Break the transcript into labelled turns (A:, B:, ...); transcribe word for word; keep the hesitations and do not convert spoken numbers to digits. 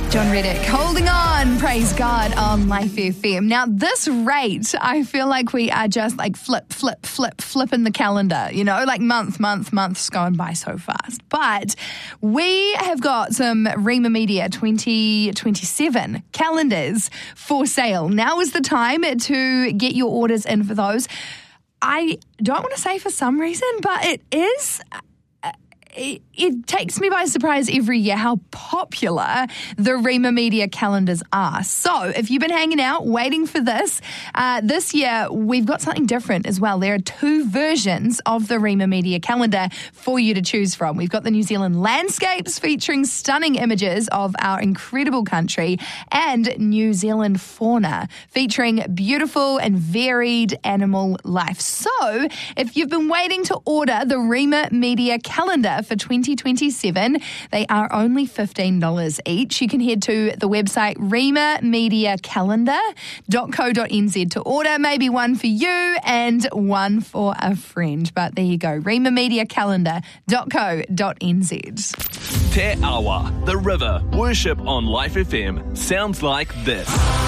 A: John Reddick, holding on, praise God, on Life F M. Now, this rate, I feel like we are just like flip, flip, flip, flipping the calendar, you know, like month, month, month's going by so fast. But we have got some Rima Media twenty twenty-seven calendars for sale. Now is the time to get your orders in for those. I don't want to say for some reason, but it is... It, it takes me by surprise every year how popular the Rima Media calendars are. So if you've been hanging out waiting for this, uh, this year we've got something different as well. There are two versions of the Rima Media calendar for you to choose from. We've got the New Zealand landscapes featuring stunning images of our incredible country, and New Zealand fauna featuring beautiful and varied animal life. So if you've been waiting to order the Rima Media calendar for twenty twenty-seven, they are only fifteen dollars each. You can head to the website rima media calendar dot co dot n z to order, maybe one for you and one for a friend. But there you go, rima media calendar dot co dot n z.
B: Te Awa, the river, worship on Life F M sounds like this.